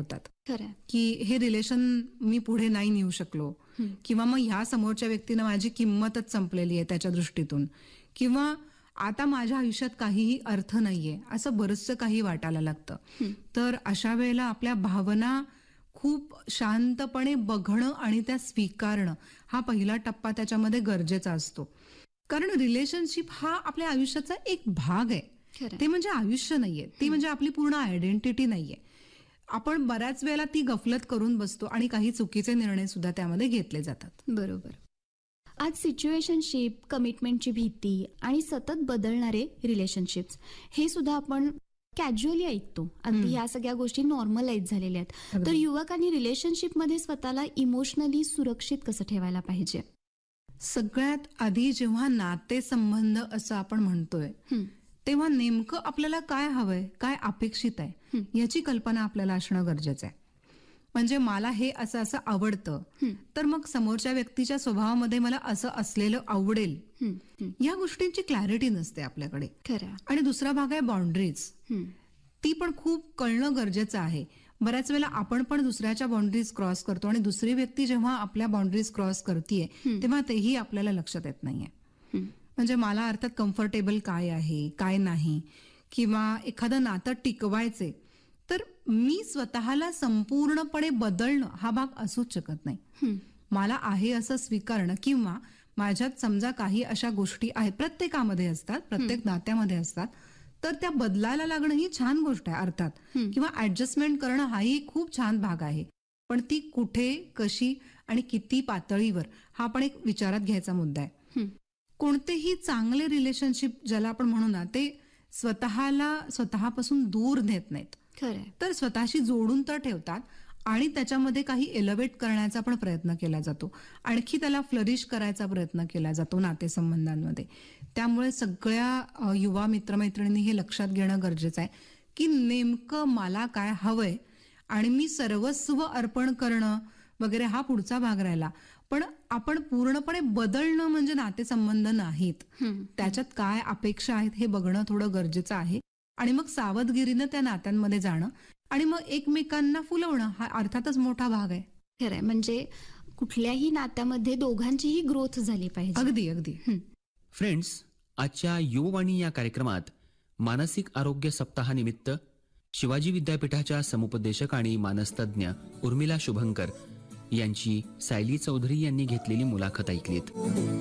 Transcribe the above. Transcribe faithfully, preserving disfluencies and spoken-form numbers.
होतात खरं की हे रिलेशन मी पुढे नाही नेऊ शकलो, किंवा मग ह्या समोरच्या व्यक्तीनं माझी किंमतच संपलेली आहे त्याच्या दृष्टीतून, किंवा आता माझ्या आयुष्यात काहीही अर्थ नाहीये, असं बरंचसं काही वाटायला लागतं. तर अशा वेळेला आपल्या भावना खूप शांतपणे बघणं आणि त्या स्वीकारणं हा पहिला टप्पा त्याच्यामध्ये गरजेचा असतो. कारण रिलेशनशिप हा आपल्या आयुष्याचा एक भाग आहे. खरं ते म्हणजे आयुष्य नाहीये, ती म्हणजे आपली पूर्ण आयडेंटिटी नाहीये. आपण बऱ्याच वेळेला ती गफलत करून बसतो आणि काही चुकीचे निर्णय सुद्धा त्यामध्ये घेतले जातात. बरोबर. आज सिच्युएशनशिप, कमिटमेंटची भीती आणि सतत बदलणारे रिलेशनशिप्स हे सुद्धा आपण कॅज्युअली ऐकतो. अगदी ह्या सगळ्या गोष्टी नॉर्मलाइज झालेल्या आहेत. तर युवकांनी रिलेशनशिपमध्ये स्वतःला इमोशनली सुरक्षित कसं ठेवायला पाहिजे? सगळ्यात आधी जेव्हा नातेसंबंध असं आपण म्हणतोय तेव्हा नेमकं आपल्याला काय हवंय, काय अपेक्षित आहे याची कल्पना आपल्याला असणं गरजेचं आहे. म्हणजे मला हे असं असं आवडतं, तर मग समोरच्या व्यक्तीच्या स्वभावामध्ये मला असं असलेलं आवडेल, या गोष्टींची क्लॅरिटी नसते आपल्याकडे. खरं. आणि दुसरा भाग आहे बाउंड्रीज. ती पण खूप कळणं गरजेचं आहे. बऱ्याच वेळेला आपण पण दुसऱ्याच्या बाउंड्रीज क्रॉस करतो आणि दुसरी व्यक्ती जेव्हा आपल्या बाउंड्रीज क्रॉस करतीये तेव्हा तेही आपल्याला लक्षात येत नाहीये. म्हणजे मला अर्थात कम्फर्टेबल काय आहे, काय नाही, किंवा एखादं नातं टिकवायचे तर मी स्वतःला संपूर्णपणे बदलणं हा भाग असूच शकत नाही. मला आहे असं स्वीकारणं, किंवा माझ्यात समजा काही अशा गोष्टी आहेत, प्रत्येकामध्ये असतात, प्रत्येक नात्यामध्ये असतात, तर त्या बदलायला लागणं ही छान गोष्ट आहे अर्थात, किंवा ऍडजस्टमेंट करणं हाही खूप छान भाग आहे. पण ती कुठे, कशी आणि किती पातळीवर हा पण एक विचारात घ्यायचा मुद्दा आहे. कोणतेही चांगले रिलेशनशिप ज्याला आपण म्हणू ना, ते स्वतःला स्वतःपासून दूर नेत नाहीत, तर स्वतःशी जोडून तर ठेवतात आणि त्याच्यामध्ये काही एलिव्हेट करण्याचा पण प्रयत्न केला जातो, आणखी त्याला फ्लरिश करायचा प्रयत्न केला जातो नातेसंबंधांमध्ये. त्यामुळे सगळ्या युवा मित्रमैत्रिणींनी हे लक्षात घेणं गरजेचं आहे की नेमकं मला काय हवंय, आणि मी सर्वस्व अर्पण करणं वगैरे हा पुढचा भाग राहिला. पण आपण पूर्णपणे बदलणं म्हणजे नातेसंबंध नाहीत. त्याच्यात काय अपेक्षा आहेत हे बघणं थोडं गरजेचं आहे, आणि मग सावधगिरीनं त्या नात्यांमध्ये जाणं आणि मग एकमेकांना फुलवणं हा अर्थातच मोठा भाग आहे. खरंय. म्हणजे कुठल्याही नात्यामध्ये दोघांचीही ग्रोथ झाली पाहिजे. अगदी अगदी. फ्रेंड्स, आजच्या युववाणी या कार्यक्रमात मानसिक आरोग्य सप्ताहानिमित्त शिवाजी विद्यापीठाच्या समुपदेशक आणि मानसतज्ञ उर्मिला शुभंकर यांची सायली चौधरी यांनी घेतलेली मुलाखत ऐकलीत.